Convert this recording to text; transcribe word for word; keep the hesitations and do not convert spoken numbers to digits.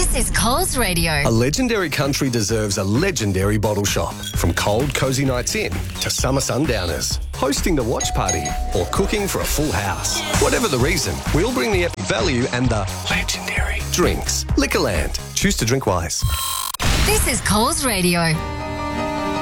This is Coles Radio. A legendary country deserves a legendary bottle shop. From cold, cosy nights in to summer sundowners, hosting the watch party or cooking for a full house. Whatever the reason, we'll bring the epic value and the legendary drinks. Liquorland. Choose to drink wise. This is Coles Radio.